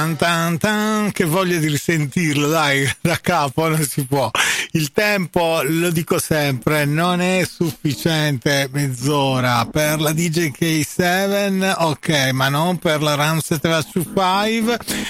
tan tan tan, che voglia di risentirlo, dai, da capo non si può. Il tempo, lo dico sempre, non è sufficiente mezz'ora per la DJ K7, ok, ma non per la Ramstedt 5.